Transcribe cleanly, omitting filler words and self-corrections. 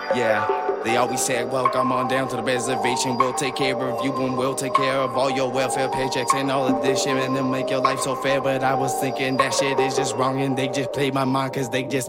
Yeah, they always said, welcome on down to the reservation. We'll take care of you and we'll take care of all your welfare paychecks and all of this shit and they'll make your life so fair. But I was thinking that shit is just wrong and they just play my mind cause they just